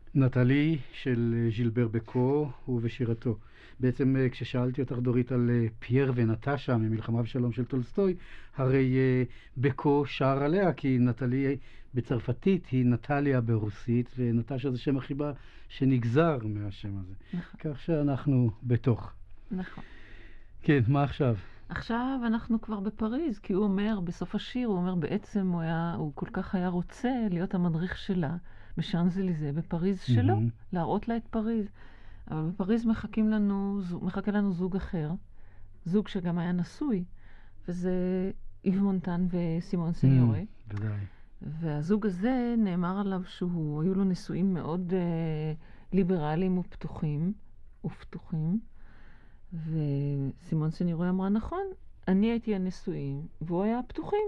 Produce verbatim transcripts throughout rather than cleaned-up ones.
נטלי של ז'ילבר בקו ובשירתו. בעצם כששאלתי אותך דורית על פייר ונטשה ממלחמה ושלום של טולסטוי, הרי בקו שר עליה, כי נטלי בצרפתית היא נטליה ברוסית, ונטשה זה שם החיבה שנגזר מהשם הזה. נכון. כך שאנחנו בתוך. נכון. כן, מה עכשיו? עכשיו אנחנו כבר בפריז, כי הוא אומר, בסוף השיר, הוא אומר בעצם הוא, היה, הוא כל כך היה רוצה להיות המדריך שלה בשאנזליזה, בפריז שלו, Mhm. להראות לה את פריז. אבל בפריז מחכים לנו, מחכה לנו זוג אחר, זוג שגם היה נשוי, וזה איב מונטן וסימון סניורי. Mm, ודאי. והזוג הזה נאמר עליו שהוא, היו לו נישואים מאוד אה, ליברליים ופתוחים, ופתוחים. וסימון סניורי אמרה, נכון, אני הייתי הנשואים, והוא היה פתוחים.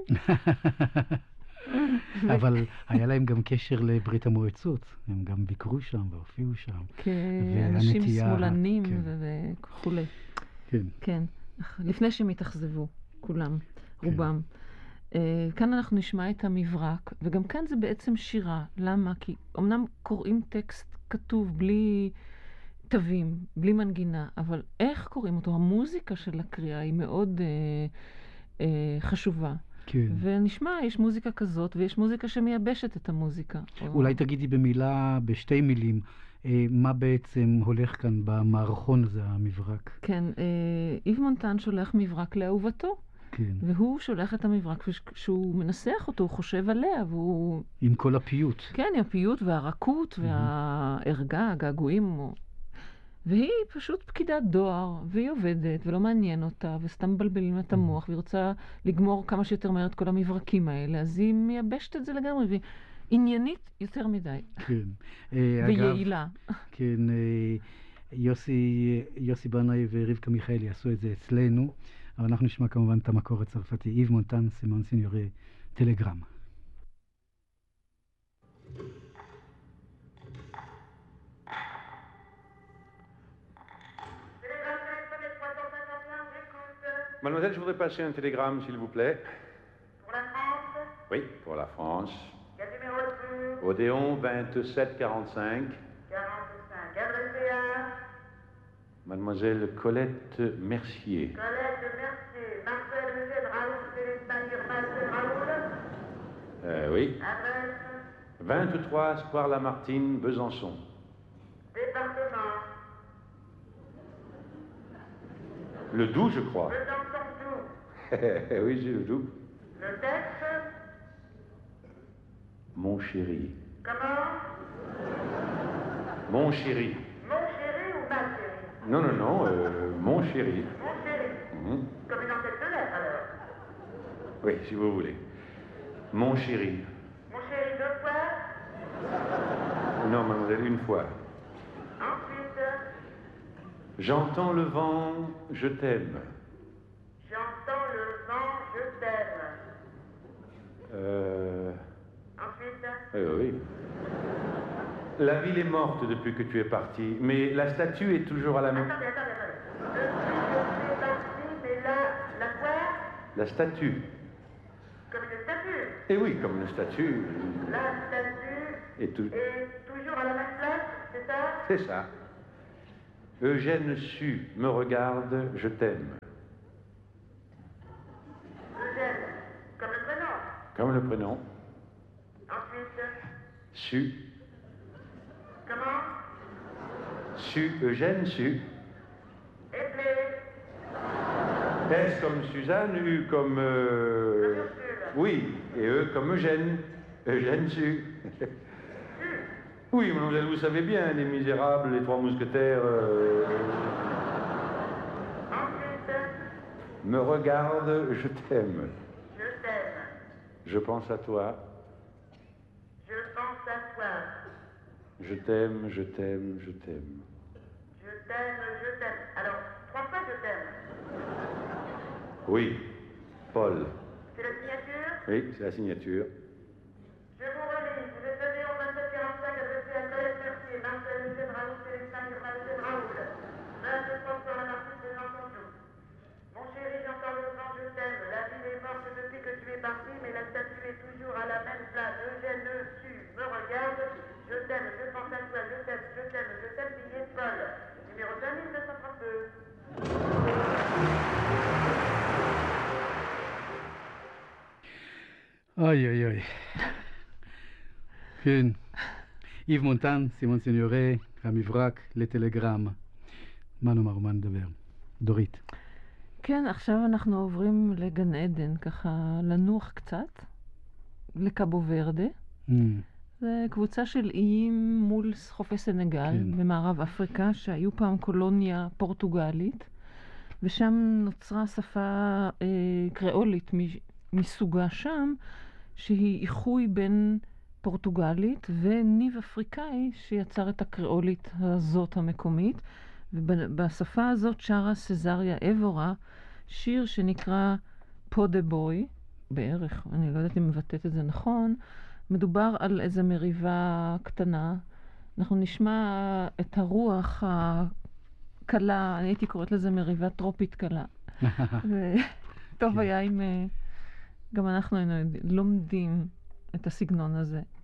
אבל היה להם גם קשר לברית המועצות, הם גם ביקרו שם והופיעו שם. כאנשים שמאלנים כן. וכו'. כן. כן, לפני שהם התאכזבו, כולם, כן. רובם. Uh, כאן אנחנו נשמע את המברק, וגם כאן זה בעצם שירה. למה? כי אמנם קוראים טקסט כתוב בלי תווים, בלי מנגינה, אבל איך קוראים אותו? המוזיקה של הקריאה היא מאוד uh, uh, חשובה. כן. ונשמע, יש מוזיקה כזאת, ויש מוזיקה שמייבשת את המוזיקה. אולי תגידי במילה, בשתי מילים, מה בעצם הולך כאן במערכון הזה, המברק? כן, איב מונטן שולח מברק לאהובתו. כן. והוא שולח את המברק, כשהוא מנסח אותו, הוא חושב עליה, והוא... עם כל הפיוט. כן, עם הפיוט והרכות והערגה, הגעגועים. והיא פשוט פקידת דואר, והיא עובדת, ולא מעניין אותה, וסתם מבלבלים את המוח, והיא רוצה לגמור כמה שיותר מהר את כל המברקים האלה, אז היא מייבשת את זה לגמרי, והיא עניינית יותר מדי. כן. ויעילה. כן, יוסי, יוסי בנאי ורבקה מיכאלי עשו את זה אצלנו, אבל אנחנו נשמע כמובן את המקור הצרפתי, איב מונטן, סימון סניורי, טלגרם. Mademoiselle, je voudrais passer un télégramme, s'il vous plaît. Pour la France? Oui, pour la France. Quel numéro de Odéon vingt-sept quarante-cinq. quarante-cinq. Adressé à Mademoiselle Colette Mercier. Colette Mercier. Marcel Eugène Raoul, Célestin Marcel Raoul. Euh, oui. Adresse vingt-trois Square Lamartine, Besançon. département. Le Doubs, je crois. Besançon Doubs. Oui, c'est le Doubs. Le texte? Mon chéri. Comment? Mon chéri. Mon chéri ou ma chérie? Non, non, non, euh, mon chéri. Mon chéri. Mhm. Comme une antenne de lettres alors. Oui, si vous voulez. Mon chéri. Mon chéri deux fois. Non, mademoiselle, une fois. Ensuite, J'entends le vent, je t'aime. j'entends le vent, je t'aime. Euh... Ensuite, Euh, oui. La ville est morte depuis que tu es parti, mais la statue est toujours à la même... attendez, attendez, attendez. Depuis je suis parti, mais là, la quoi? La statue. Comme une statue. Eh oui, comme une statue. La statue Et tout... est toujours à la même place, c'est ça? C'est ça. Eugène Sue me regarde, je t'aime. Eugène, comme le prénom. Comme le prénom. Ensuite, Sue. comment? Sue, Eugène Sue. Éplé. S comme Suzanne, U comme... euh, Oui, et E comme Eugène. Eugène Sue. Oui, mademoiselle, vous savez bien, Les Misérables, Les Trois Mousquetaires... euh, Ensuite, Me regarde, je t'aime. je t'aime. Je pense à toi. Je pense à toi. Je t'aime, je t'aime, je t'aime. Je t'aime, je t'aime. Alors, trois fois je t'aime. Oui, Paul. C'est la signature? Oui, c'est la signature. Je vous relis. Vous êtes donné au vingt-sept quarante-cinq adressé à Colette Mercier, Marcel Eugène Raoul, Célestin Marcel Raoul. vingt-trois sur la partie de Besançon Doubs. Mon chéri, j'entends le vent, je t'aime. La ville est morte depuis que tu es parti, mais la statue est toujours à la même place. Eugène Sue me regarde. Je t'aime, je pense à toi, je numéro deux mille deux cent trente-deux. אוי אוי אוי. כן. איב מונטן, סימון סניורה, המברק לטלגרם. מה נאמר ומה נדבר? דורית. כן, עכשיו אנחנו עוברים לגן עדן, ככה לנוח קצת, לקאבו ורדה. Mm. זה קבוצה של איים מול חופי סנגל, כן. במערב אפריקה, שהיו פעם קולוניה פורטוגלית, ושם נוצרה שפה אה, קריאולית מ- מסוגה שם, שהיא איחוי בין פורטוגלית וניב אפריקאי שיצר את הקריאולית הזאת המקומית. ובשפה הזאת שרה סזריה אבורה, שיר שנקרא פה דה בוי, בערך, אני לא יודעת אם מבטאת את זה נכון, מדובר על איזו מריבה קטנה. אנחנו נשמע את הרוח הקלה, אני הייתי קוראת לזה מריבה טרופית קלה. וטוב היה אם גם אנחנו היינו לומדים את הסגנון הזה.